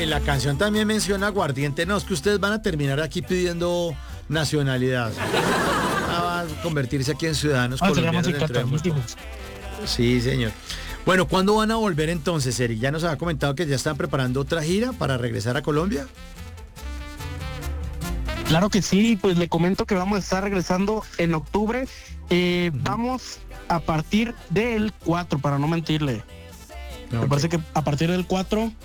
la canción también menciona aguardiente. No, es que ustedes van a terminar aquí pidiendo nacionalidad. Van a convertirse aquí en ciudadanos colombianos dentro de muy poco. Sí, señor. Bueno, ¿cuándo van a volver entonces, Eric? Ya nos había comentado que ya están preparando otra gira para regresar a Colombia. Claro que sí, pues le comento que vamos a estar regresando en octubre. Vamos a partir del 4, para no mentirle. Okay. Me parece que a partir del 4